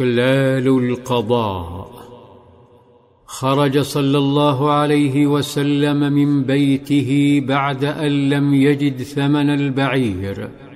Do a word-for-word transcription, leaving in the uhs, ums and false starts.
إحلال القضاء. خرج صلى الله عليه وسلم من بيته بعد أن لم يجد ثمن البعير،